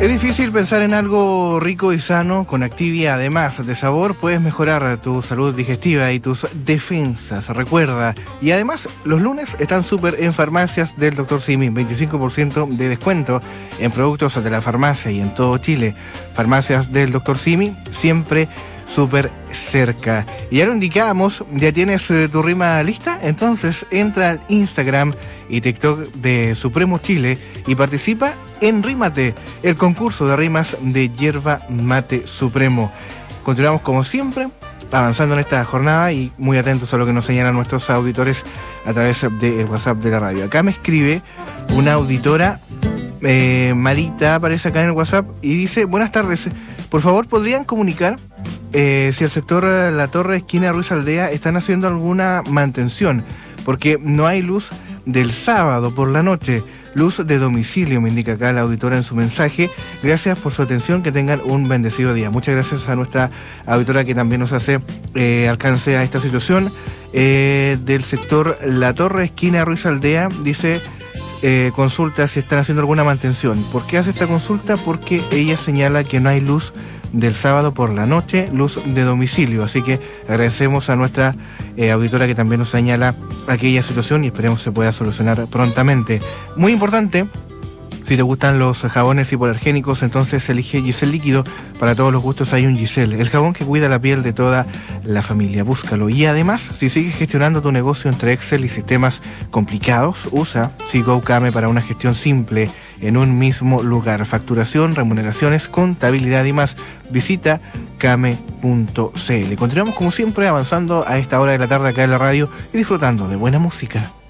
Es difícil pensar en algo rico y sano con Activia. Además de sabor, puedes mejorar tu salud digestiva y tus defensas. Recuerda. Y además, los lunes están súper en farmacias del Dr. Simi. 25% de descuento en productos de la farmacia y en todo Chile. Farmacias del Dr. Simi, siempre súper cerca. Y ya lo indicábamos, ¿ya tienes tu rima lista? Entonces entra al Instagram y TikTok de Supremo Chile y participa en Rímate, el concurso de rimas de Yerba Mate Supremo. Continuamos como siempre, avanzando en esta jornada y muy atentos a lo que nos señalan nuestros auditores a través del WhatsApp de la radio. Acá me escribe una auditora, Marita, aparece acá en el WhatsApp y dice: buenas tardes, por favor, ¿podrían comunicar si el sector La Torre, esquina Ruiz Aldea, están haciendo alguna mantención? Porque no hay luz del sábado por la noche. Luz de domicilio, me indica acá la auditora en su mensaje. Gracias por su atención, que tengan un bendecido día. Muchas gracias a nuestra auditora que también nos hace alcance a esta situación. Del sector La Torre, esquina Ruiz Aldea, dice: consulta si están haciendo alguna mantención. ¿Por qué hace esta consulta? Porque ella señala que no hay luz del sábado por la noche, luz de domicilio. Así que agradecemos a nuestra auditora que también nos señala aquella situación y esperemos se pueda solucionar prontamente. Muy importante, si te gustan los jabones hipoalergénicos, entonces elige Giselle Líquido. Para todos los gustos hay un Giselle, el jabón que cuida la piel de toda la familia. Búscalo. Y además, si sigues gestionando tu negocio entre Excel y sistemas complicados, usa SeaGoCame para una gestión simple en un mismo lugar. Facturación, remuneraciones, contabilidad y más. Visita came.cl. Continuamos como siempre avanzando a esta hora de la tarde acá en la radio y disfrutando de buena música.